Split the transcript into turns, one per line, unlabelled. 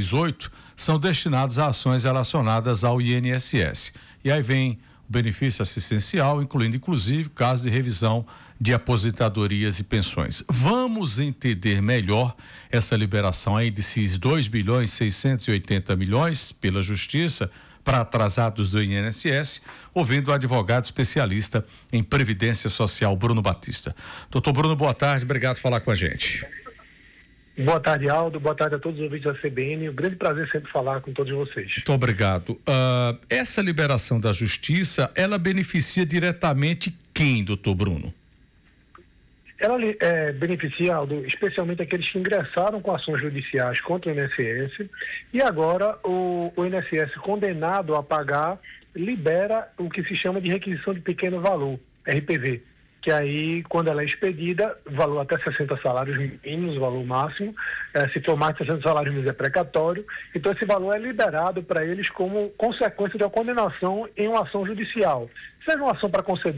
2018 são destinados a ações relacionadas ao INSS. E aí vem o benefício assistencial, inclusive casos de revisão de aposentadorias e pensões. Vamos entender melhor essa liberação aí desses 2.680 bilhões pela Justiça para atrasados do INSS, ouvindo o advogado especialista em Previdência Social, Bruno Batista. Doutor Bruno, boa tarde, obrigado por falar com a gente.
Boa tarde, Aldo, boa tarde a todos os ouvintes da CBN, um grande prazer sempre falar com todos vocês.
Muito obrigado. Essa liberação da Justiça, ela beneficia diretamente quem, doutor Bruno?
Ela beneficia, Aldo, especialmente aqueles que ingressaram com ações judiciais contra o INSS e agora o INSS condenado a pagar libera o que se chama de requisição de pequeno valor, RPV, que aí, quando ela é expedida, valor até 60 salários mínimos, o valor máximo, se for mais de 60 salários mínimos é precatório, então esse valor é liberado para eles como consequência da condenação em uma ação judicial, seja uma ação para conceder